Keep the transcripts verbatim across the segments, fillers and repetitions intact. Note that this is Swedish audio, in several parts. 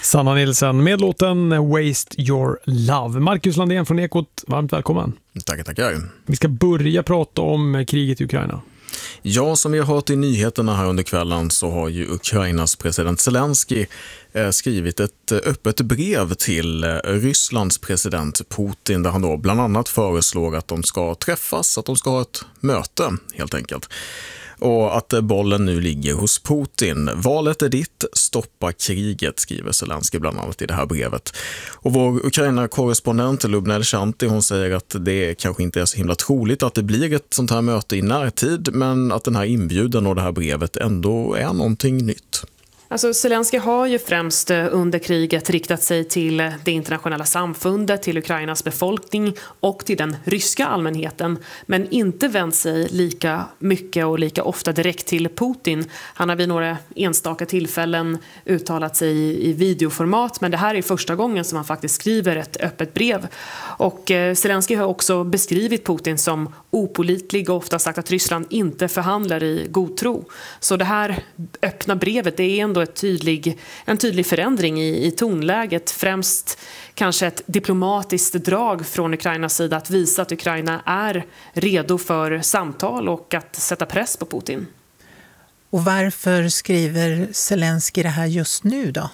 Sanna Nilsson med låten Waste Your Love. Marcus Landén från Ekot, varmt välkommen. Tackar, tackar. Vi ska börja prata om kriget i Ukraina. Ja, som vi har hört i nyheterna här under kvällen så har ju Ukrainas president Zelensky eh, skrivit ett öppet brev till eh, Rysslands president Putin där han då bland annat föreslår att de ska träffas, att de ska ha ett möte helt enkelt. Och att bollen nu ligger hos Putin. Valet är ditt, stoppa kriget, skriver Zelensky bland annat i det här brevet. Och vår Ukraina-korrespondent Lubna Elchanti, hon säger att det kanske inte är så himla troligt att det blir ett sånt här möte i närtid, men att den här inbjudan och det här brevet ändå är någonting nytt. Alltså Zelensky har ju främst under kriget riktat sig till det internationella samfundet, till Ukrainas befolkning och till den ryska allmänheten, men inte vänt sig lika mycket och lika ofta direkt till Putin. Han har vid några enstaka tillfällen uttalat sig i videoformat, men det här är första gången som han faktiskt skriver ett öppet brev. Och Zelensky har också beskrivit Putin som opålitlig och ofta sagt att Ryssland inte förhandlar i god tro. Så det här öppna brevet, det är ändå ett tydlig, en tydlig förändring i, i tonläget, främst kanske ett diplomatiskt drag från Ukrainas sida att visa att Ukraina är redo för samtal och att sätta press på Putin. Och varför skriver Zelensky det här just nu då?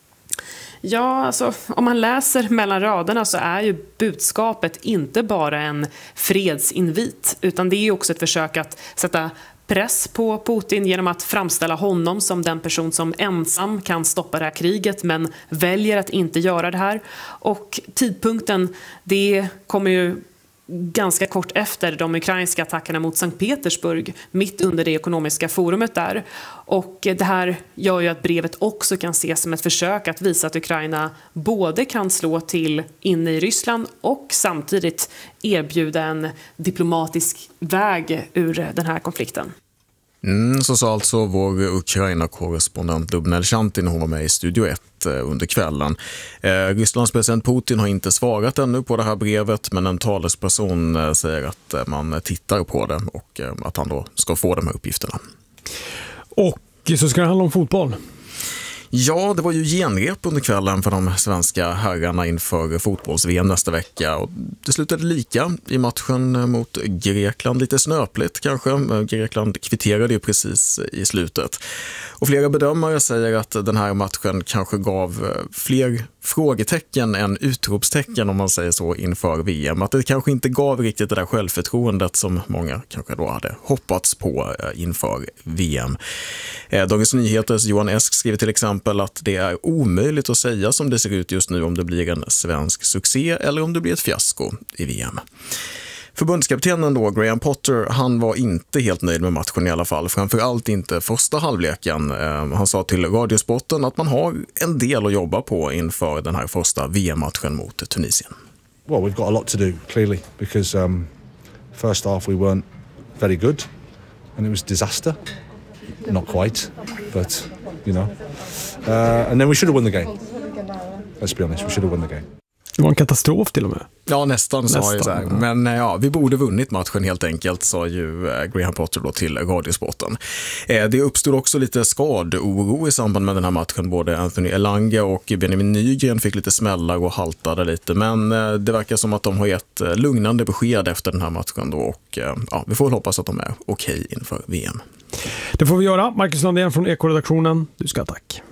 Ja, alltså, om man läser mellan raderna så är ju budskapet inte bara en fredsinvit, utan det är också ett försök att sätta press på Putin genom att framställa honom som den person som ensam kan stoppa det här kriget men väljer att inte göra det här. Och tidpunkten, det kommer ju ganska kort efter de ukrainska attackerna mot Sankt Petersburg, mitt under det ekonomiska forumet där. Och det här gör ju att brevet också kan ses som ett försök att visa att Ukraina både kan slå till inne i Ryssland och samtidigt erbjuda en diplomatisk väg ur den här konflikten. Mm, så sa alltså vår Ukraina-korrespondent Lubna Elchanti när hon var med i Studio ett eh, under kvällen. Eh, Rysslands president Putin har inte svarat ännu på det här brevet, men en talesperson eh, säger att eh, man tittar på det och eh, att han då ska få de här uppgifterna. Och så ska det handla om fotboll. Ja, det var ju genrep under kvällen för de svenska herrarna inför fotbolls-V M nästa vecka. Och det slutade lika i matchen mot Grekland. Lite snöpligt kanske. Grekland kvitterade ju precis i slutet. Och flera bedömare säger att den här matchen kanske gav fler frågetecken än utropstecken, om man säger så, inför V M. Att det kanske inte gav riktigt det där självförtroendet som många kanske då hade hoppats på inför V M. Dagens Nyheters Johan Esk skriver till exempel att det är omöjligt att säga som det ser ut just nu om det blir en svensk succé eller om det blir ett fiasko i V M. Förbundskaptenen då, Graham Potter, han var inte helt nöjd med matchen i alla fall. Framförallt inte första halvleken. Han sa till Radiosporten att man har en del att jobba på inför den här första V M-matchen mot Tunisien. Well, we've got a lot to do, clearly, because um, first half we weren't very good and it was disaster. Not quite, but, you know. Uh, and then we should have won the game. Let's be honest, we should have won the game. Det var en katastrof till och med. Ja, nästan, nästan sa jag så här. Ja. Men ja, vi borde vunnit matchen helt enkelt, sa ju Graham Potter då till Radiosporten. Det uppstod också lite skadoro i samband med den här matchen. Både Anthony Elanga och Benjamin Nygren fick lite smällar och haltade lite. Men det verkar som att de har gett lugnande besked efter den här matchen då. Och ja, vi får väl hoppas att de är okej inför V M. Det får vi göra. Marcus Landén från Eko-redaktionen. Du ska tack.